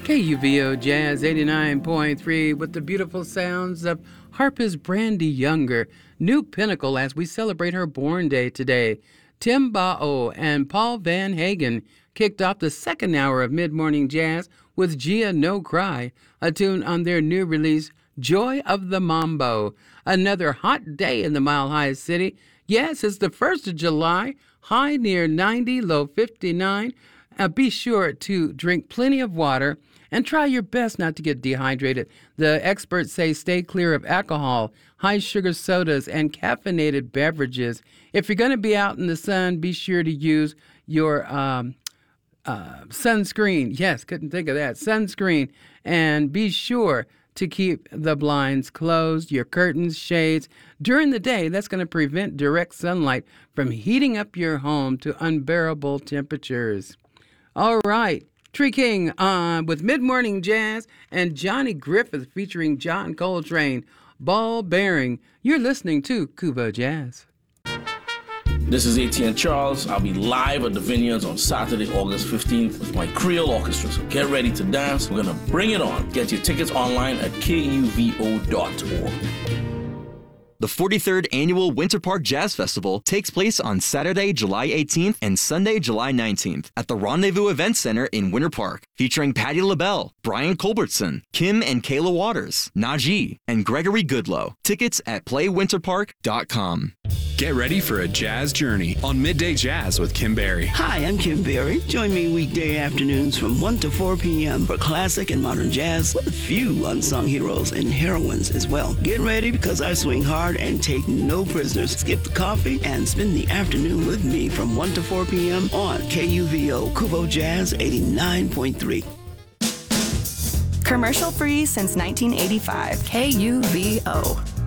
KUVO Jazz 89.3 with the beautiful sounds of Harper's Brandy Younger, New Pinnacle, as we celebrate her born day today. Tim Bao and Paul Van Hagen kicked off the second hour of Mid-Morning Jazz with Gia No Cry, a tune on their new release, Joy of the Mambo. Another hot day in the Mile High City. Yes, it's the 1st of July, high near 90, low 59. Be sure to drink plenty of water and try your best not to get dehydrated. The experts say stay clear of alcohol, high sugar sodas, and caffeinated beverages. If you're going to be out in the sun, be sure to use your sunscreen. Yes, couldn't think of that. Sunscreen. And be sure to keep the blinds closed, your curtains, shades. During the day, that's going to prevent direct sunlight from heating up your home to unbearable temperatures. All right. Tree King on with Mid-Morning Jazz and Johnny Griffith featuring John Coltrane. Ball Bearing. You're listening to KUVO Jazz. This is ATN Charles. I'll be live at the Vineyards on Saturday, August 15th with my Creole Orchestra. So get ready to dance. We're going to bring it on. Get your tickets online at kuvo.org. The 43rd Annual Winter Park Jazz Festival takes place on Saturday, July 18th and Sunday, July 19th at the Rendezvous Event Center in Winter Park, featuring Patti LaBelle, Brian Culbertson, Kim and Kayla Waters, Najee, and Gregory Goodlow. Tickets at playwinterpark.com. Get ready for a jazz journey on Midday Jazz with Kim Berry. Hi, I'm Kim Berry. Join me weekday afternoons from 1 to 4 p.m. for classic and modern jazz with a few unsung heroes and heroines as well. Get ready because I swing hard and take no prisoners. Skip the coffee and spend the afternoon with me from 1 to 4 p.m. on KUVO KUVO Jazz 89.3. Commercial free since 1985. KUVO.